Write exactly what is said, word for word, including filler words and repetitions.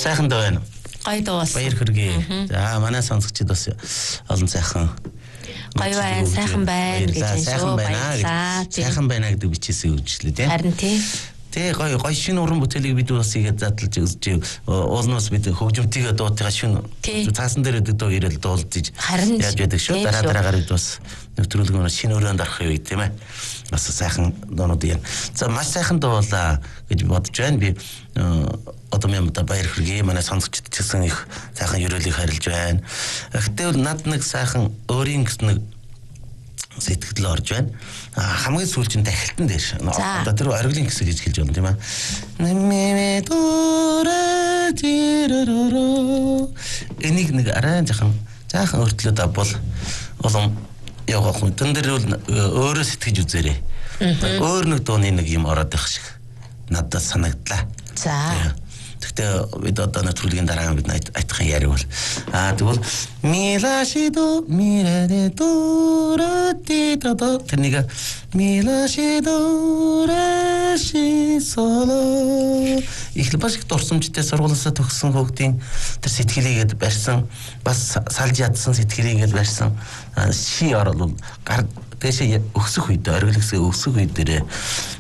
сайхан дөө байна. Гоё дуус. Баяр хүргэе. За манай сонсогчид бас олон сайхан гоё байна, сайхан байна гэж байна. Сайхан байна. Сайхан байна гэдэг бичээсээ өгчлээ тийм. Харин тийм. Тэ гоё гоё шинэ уран бүтээлийг бид бас игээд задлж үзэж уулнаас бид хөгжимтийгээ дуутайгаа шинэ цаасан дээр дөө ирэл дуулдаж яаж байдаг шүү. Дараа дараагаар бид бас нэвтрүүлгөөр шинэ өрөөнд орох юм тийм ээ. Бас сайхан доонууд юм. За маш сайхан дуулаа гэж бодож байна. Би одоо мэмдэ баяр хүргэе. Манай сонсогчдод ч гэсэн их сайхан өрөөлийг харилж байна. Гэхдээ над нэг сайхан өөрийн нэг сэтгэл орж байна. Хамгийн сүүлчийн дахилтан дээр. Одоо тэр ориглын хэсэг гэж хэлж байна тийм аа. Энийг нэг арай жахан жаахан өртлөөд авбал улам явах хүн. Тэн дээр өөрөө сэтгэж үзээрэй. Өөр нэг дууны нэг юм ороод байх шиг надад санагдлаа. За. Тэгтээ бид одоо нэвтрүүлгийн дараа бид айтхан яриа бол аа тэгвэл милашидо мирэдэ дуратидо тэрнийг милашидо раши соло их бас их дурсамжтай сургуулиасаа төгссөн хүүхдийн тэр сэтгэлийгээд барьсан бас салж ядсан сэтгэлийгээд барьсан ши орол гар дэшээ өксөх үед ориглогсээ өксөх үед дээр